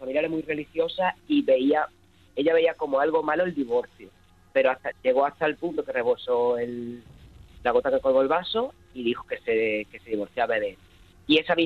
familia era muy religiosa y ella veía como algo malo el divorcio, pero llegó hasta el punto que rebosó la gota que colgó el vaso y dijo que se divorciaba de él. Y esa